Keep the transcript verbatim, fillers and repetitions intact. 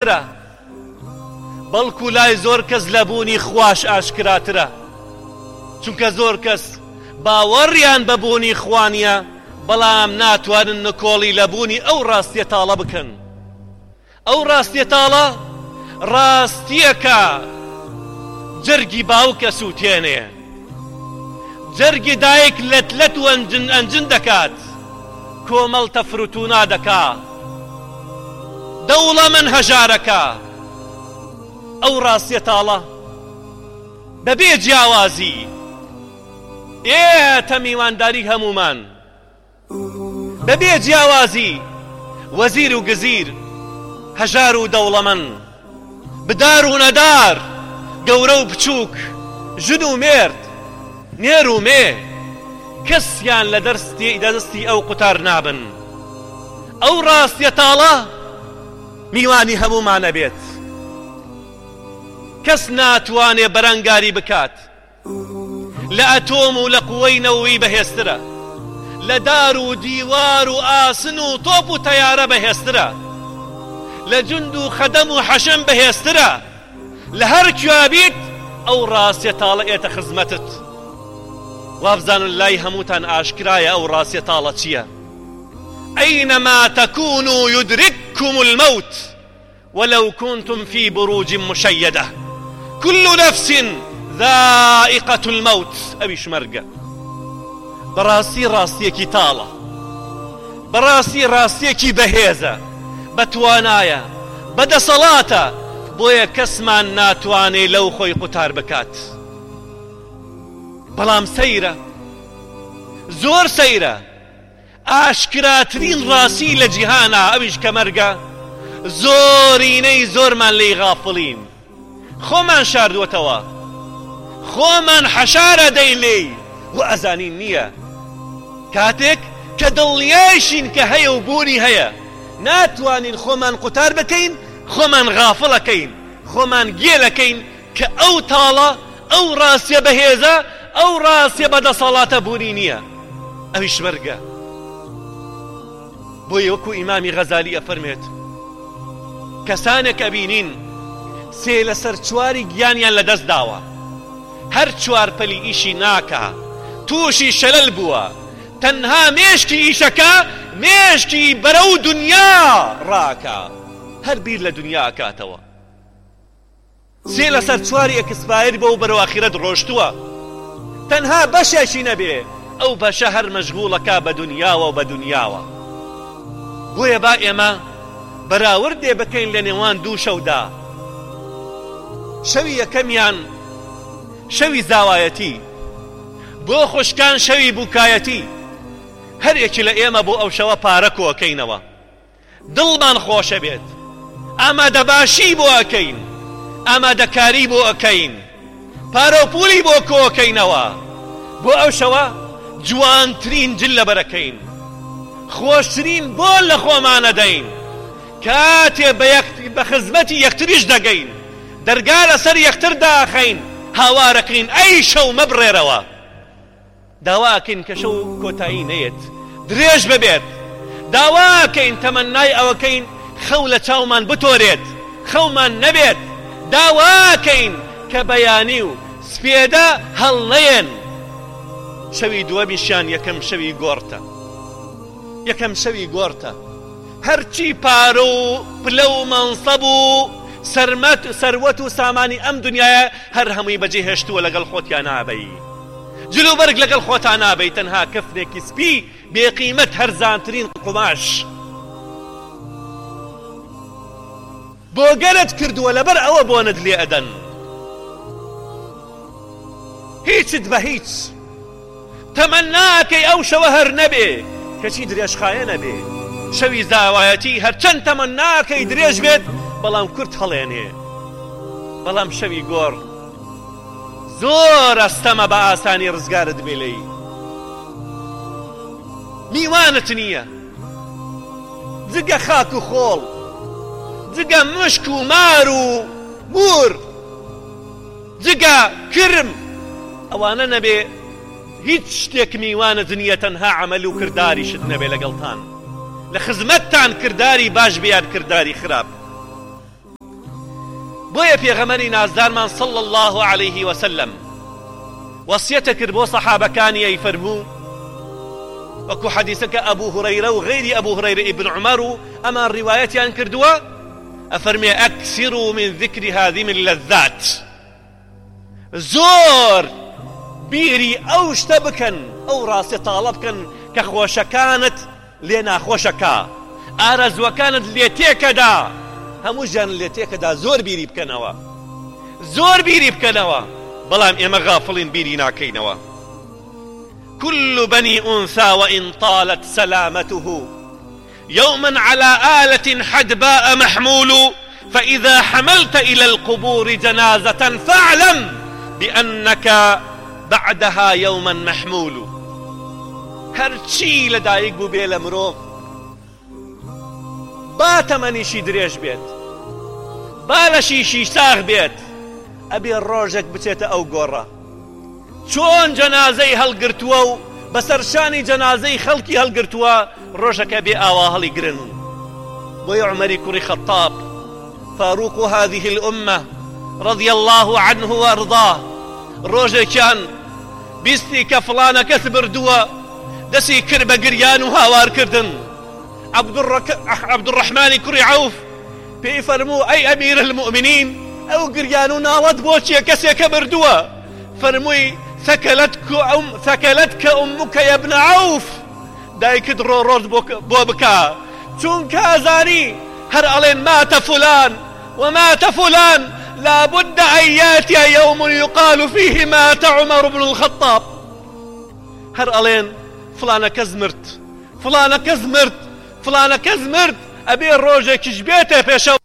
بەهێزترە، بەڵکو لای زۆر کەس لەبوونی خوش ئاشکراترە، چونکە زۆر کەس باوەڕیان بەبوونی خوانیە بەڵام ناتوانن نکۆڵی لەبوونی ئەو ڕاستیەتاڵە بکەن. ئەو ڕاستیەتاڵە ڕاستیەکە جەرگی باوکە سووتێنێ، جەرگی دایک لەتلەت و ئەنجن دەکات، کۆمەڵ تەفروتونا دەکا، دەوڵەمەن هەژارەکە. ئەو ڕاستیەتاڵە بەبێ جیاوازی ئێتە میوانداری هەمومان، بەبێ جیاوازی وەزیر و گزیر، هەژار و دەوڵەمەن، بدار و نەدار، گەورە و بچووک، ژن و مێرد، نێر و مێ، کەسیان لە دەستی دەستی ئەو قوتار نابن. ئەو ڕاستیەتاڵە میوانی هەمومانە بێت، کەس ناتوانێ بەرەنگاری بکات. لە ئەتۆم و لە قووەی نەووی بەهێزترە، لە دار و دیوار و ئاسن و تۆپ و تەیارە بەهێزترە، لە جند و خەدەم و حەشەم بەهێزترە. لە هەر کوێبیت ئەو ڕاستیەتاڵە ئێتە خزمەتت. وابزانن لای هەمووتان ئاشکرایە ئەو ڕاستیەتاڵە چییە. ئەینەما تەکونوا یودرککم المەوت ولو كنتم في بروج مشيدة كل نفس ذائقة الموت. ئەویش مەرگە. بەڕاستی ڕاستیەکی تاڵە، بەڕاستی ڕاستیەکی بەهێزە، بەتوانایە، بەدەسەڵاتە، بۆیە کەسمان ناتوانێ لەو خۆی قوتار بکات. بەڵام سەیرە، زۆر سەیرە، ئاشکراترین ڕاستی لە جیهانە ئەویش کە مەرگە. زۆرینەی زۆرمان لێی غافڵین، خۆمان شاردووەتەوە، خۆمان حەشارە دەین لێی و ئەزانین نییە. کاتێک کە دڵنیایشین کە هەیە و بوونی هەیە، ناتوانین خۆمان قوتار بکەین، خۆمان غافڵەکەین، خۆمان گێلەکەین کە ئەو تاڵە، ئەو ڕاستیە بەهێزە، ئەو ڕاستیە بەدەسەڵاتە بوونی نییە. ئەویش مەرگە. بۆیە وەکو ئیمامی غەزالی ئەفەرمێت کەسانێک ئەبینین سێ لەسەر چواری گیانیان لەدەست داوە، هەر چوار پەلی ئیشی ناکە، تووشی شەلەل بووە، تەنها مێشکی ئیشەکە مێشکی بەرەو دنیا ڕاکە، هەر بیر لە دنیا ئەکاتەوە. سێ لەسەر چواری ئەکسپایر بۆ و بەرەو ئاخیرەت ڕۆشتووە، تەنها بەشێکی نەبێ، ئەو بەشە هەر مەشغوڵەکە بە دنیاوە و بە دنیاوە. بۆیە با ئێمە بەراوردێ بکەین لە نێوان دوو شەودا. شەوی یەکەمیان شەوی زاوایەتی، بۆ خوشکان شەوی بووکایەتی. هەر یەکی لە ئێمە بۆ ئەو شەوە پارە کۆکەینەوە، دڵمان خۆشە بێت، ئامادەباشی بۆ ئەکەین، ئامادەکاری بۆ ئەکەین، پارە و پولی بۆ کۆکەینەوە، بۆ ئەو شەوە جوانترین جل لەبەرەکەین، خۆشترین بۆ لە خۆمانە دەین، کاتێ بە خزمەتی یەکتریش دەگەین، دەرگا لەسەر یەکتر داخەین، هاوارەکەین ئەی شەو مەبڕێرەوە. داواکەین کە شەو کۆتایی نەیەت، درێژ ببێت، داواکەین تەمەنای ئەوەکەین خەو لە چاومان بتۆرێت، خەومان نەبێت، داواکەین کە بەیانی و سپێدە هەڵ نەیەن. شەوی دووەمیشیان یەکەم شەوی گۆڕتە، یەکەم شەوی گۆڕتە. هەرچی پارە و پلە و مەنسەب و سەروەت و سامانی ئەم دنیاە هەر هەمووی بەجێ هێشتووە لەگەڵ خۆتیان نابەی، جلوبەرگ لەگەڵ خۆتان نابەی، تەنها کەفنێکی سپی بێقیمەت هەرزانترین قوماش بۆ گەرت کردووە، لەبەر ئەوە بۆنت لێ ئەدەن. هیچت بە هیچ تەمەناکەی ئەو شەوە هەر نەبێ، کەچی درێژخایە نەبێ. شەوی زاوایەتی هەرچەند تەمەناکەی درێژ بێت، بەڵام کورت هەڵێنێ. بەڵام شەوی گۆڕ زۆر ئەستەمە بە ئاسانی ڕزگارت بێلەی، میوانت نییە، جگە خاک و خۆڵ، جگە مشک و مار و بور، جگە کرم، ئەوانە نەبێ هیچ شتێک میوانت نییە، تەنها عەمەل و کرداریشت نەبێ لەگەڵتان، لە خزمەتتان کرداری باش بیان کرداری خراپ. بۆیە پێغەمبەری نازدارمان صلى الله عليه وسلم وصيته کرد بۆ سەحابەکانی ئەی فەرموو وەکو حەدیثەکە ئەبوو هورەیرە و غەیری ئەبوو هورەیرە ئیبن عومەر و ئەمان ڕیوایەتیان کردووە ئەفەرمێ ئەکسروا من ذکر هذه من اللذات زۆر بیری ئەو شتە بکەن ئەو ڕاستی تاڵە بکەن کە خۆشەکانت لێ ناخۆشەکە ئارەزوەکانت لێ تێکەدا هەموو ژیان لێ تێکەدا زۆر بیری بکەنەوە زۆر بیری بکەنەوە بەڵام ئێمە غافڵین بیری ناکەینەوە كل بني أنثى وإن طالت سلامته يوما على آلة حدباء محمول فإذا حملت إلى القبور جنازة فاعلم بأنك بعدها يوما محمول هرچی لدایک بو بێ لە مرۆڤ با تەمەنیشی درێژ بێت با لە شیشی ساغ بێت ئەبێ ڕۆژێک بچێتە ئەو گۆڕە چۆن جەنازەی هەڵگرتووە و بەسەر شانی جەنازەی خەڵکی هەڵگرتووە ڕۆژەکە بێ ئاوا هەڵی گرن بۆیە عومەری کوڕی خەتاب فاروق هذه الأمة رضي الله عنه وأرضاه ڕۆژێکیان بیستی کە فڵانە کەس بردووە دەسی کرد بە گریان و هاوارکردن عەبدوڕەحمانی کوڕی عەوف پێی فەرموو ئەی ئەمیر المؤمنین ئەو گریان و ناڵەت بۆچییە کەسێکە بردووە فەرمووی ثەکەلەتکە ئومموکە یە ابن عەوف دایکت ڕۆڕۆت بۆ بکە چونکە ئەزانی هەر ئەڵێن ماتە فولان وماتە فولان لابد أن يأتي يوم يقال فيه مات عمر بن الخطاب هر ألين فلانة كزمرت فلانة كزمرت فلانة كزمرت أبي الروجة كجبيته